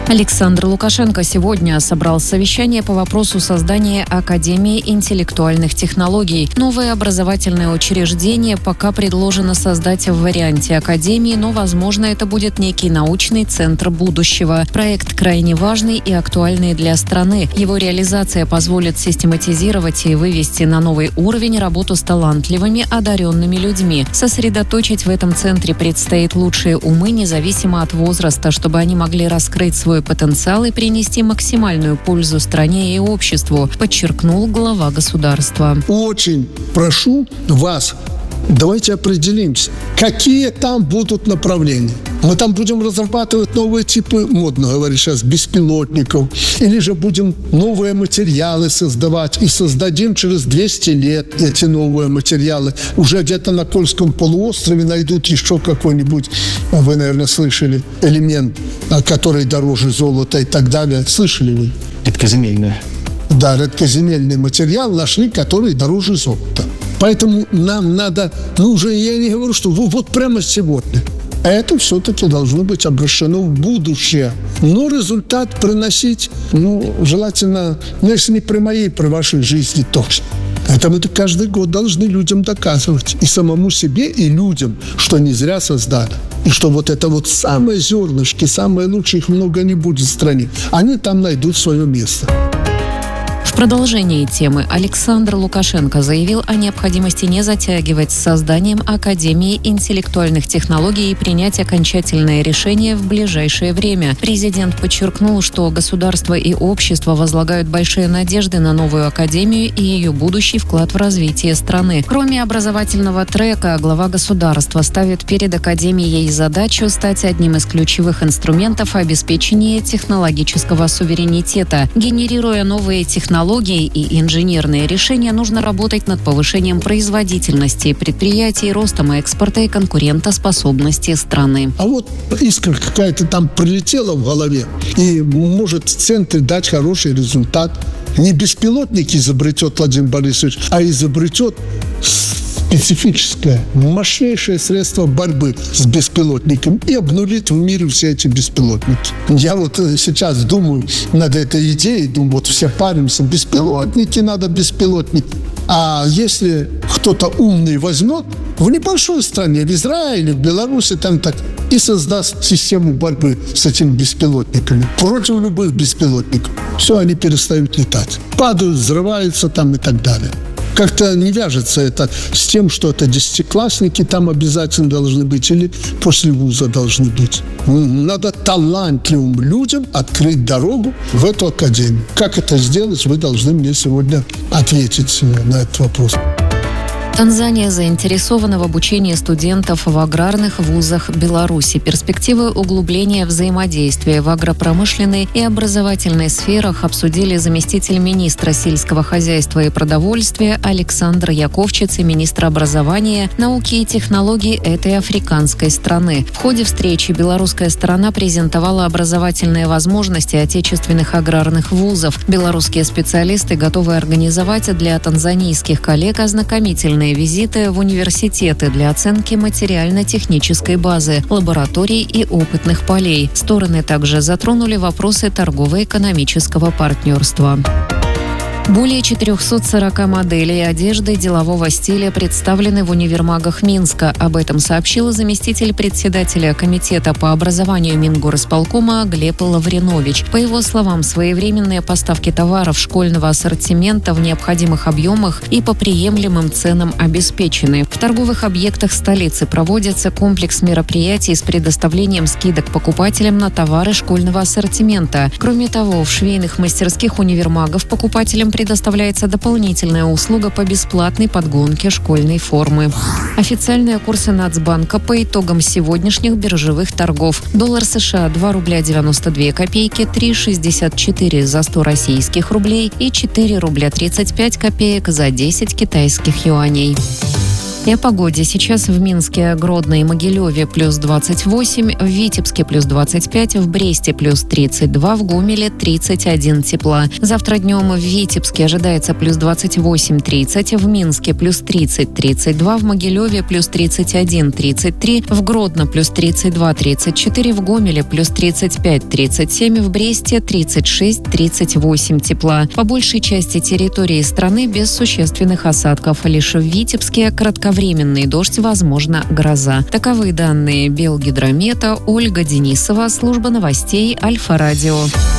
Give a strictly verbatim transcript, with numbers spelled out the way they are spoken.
Александр Лукашенко сегодня собрал совещание по вопросу создания Академии интеллектуальных технологий. Новое образовательное учреждение пока предложено создать в варианте Академии, но, возможно, это будет некий научный центр будущего. Проект крайне важный и актуальный для страны. Его реализация позволит систематизировать и вывести на новый уровень работу с талантливыми, одаренными людьми. Сосредоточить в этом центре предстоит лучшие умы, независимо от возраста, чтобы они могли раскрыть свой потенциал и принести максимальную пользу стране и обществу, подчеркнул глава государства. Очень прошу вас, давайте определимся, какие там будут направления. Мы там будем разрабатывать новые типы, модно говорить сейчас, беспилотников, или же будем новые материалы создавать, и создадим через двести лет эти новые материалы. Уже где-то на Кольском полуострове найдут еще какой-нибудь, вы, наверное, слышали, элемент, который дороже золота и так далее. Слышали вы? Редкоземельный. Да, редкоземельный материал нашли, который дороже золота. Поэтому нам надо, ну уже я не говорю, что вот прямо сегодня. Это все-таки должно быть обращено в будущее. Но результат приносить, ну, желательно, ну, если не при моей, при вашей жизни точно. Это мы каждый год должны людям доказывать. И самому себе, и людям, что не зря создали. И что вот это вот самые зернышки, самые лучшие, их много не будет в стране. Они там найдут свое место. В продолжении темы Александр Лукашенко заявил о необходимости не затягивать с созданием Академии интеллектуальных технологий и принять окончательное решение в ближайшее время. Президент подчеркнул, что государство и общество возлагают большие надежды на новую Академию и ее будущий вклад в развитие страны. Кроме образовательного трека, глава государства ставит перед Академией задачу стать одним из ключевых инструментов обеспечения технологического суверенитета. Генерируя новые технологии, Технологии и инженерные решения, нужно работать над повышением производительности предприятий, ростом экспорта и конкурентоспособности страны. А вот искра какая-то там прилетела в голове и может в центре дать хороший результат. Не беспилотник изобретет Владимир Борисович, а изобретет специфическое, мощнейшее средство борьбы с беспилотником и обнулит в мире все эти беспилотники. Я вот сейчас думаю над этой идеей, думаю, вот все паримся, беспилотники, надо беспилотники. А если кто-то умный возьмет в небольшой стране, в Израиле, в Беларуси, там так, и создаст систему борьбы с этими беспилотниками против любых беспилотников, все, они перестают летать. Падают, взрываются там и так далее. Как-то не вяжется это с тем, что это десятиклассники там обязательно должны быть или после вуза должны быть. Надо талантливым людям открыть дорогу в эту академию. Как это сделать, вы должны мне сегодня ответить на этот вопрос. Танзания заинтересована в обучении студентов в аграрных вузах Беларуси. Перспективы углубления взаимодействия в агропромышленной и образовательной сферах обсудили заместитель министра сельского хозяйства и продовольствия Александр Яковчиц и министр образования, науки и технологий этой африканской страны. В ходе встречи белорусская сторона презентовала образовательные возможности отечественных аграрных вузов. Белорусские специалисты готовы организовать для танзанийских коллег ознакомительные визиты в университеты для оценки материально-технической базы, лабораторий и опытных полей. Стороны также затронули вопросы торгово-экономического партнерства. Более четырехсот сорока моделей одежды делового стиля представлены в универмагах Минска. Об этом сообщил заместитель председателя комитета по образованию Мингорисполкома Глеб Лавринович. По его словам, своевременные поставки товаров школьного ассортимента в необходимых объемах и по приемлемым ценам обеспечены. В торговых объектах столицы проводится комплекс мероприятий с предоставлением скидок покупателям на товары школьного ассортимента. Кроме того, в швейных мастерских универмагов покупателям предоставляется дополнительная услуга по бесплатной подгонке школьной формы. Официальные курсы Нацбанка по итогам сегодняшних биржевых торгов. Доллар США два рубля девяносто две копейки, три шестьдесят четыре за сто российских рублей и четыре рубля тридцать пять копеек за десять китайских юаней. И о погоде. Сейчас в Минске, Гродно и Могилеве плюс двадцать восемь, в Витебске плюс двадцать пять, в Бресте плюс тридцать два, в Гомеле тридцать один тепла. Завтра днем в Витебске ожидается плюс двадцать восемь тридцать, в Минске плюс тридцать тридцать два, в Могилеве плюс тридцать один тридцать три, в Гродно плюс тридцать два тридцать четыре, в Гомеле плюс тридцать пять тридцать семь, в Бресте тридцать шесть тридцать восемь тепла. По большей части территории страны без существенных осадков. Лишь в Витебске кратковременный дождь, возможно, гроза. Таковы данные Белгидромета. Ольга Денисова, служба новостей Альфа-Радио.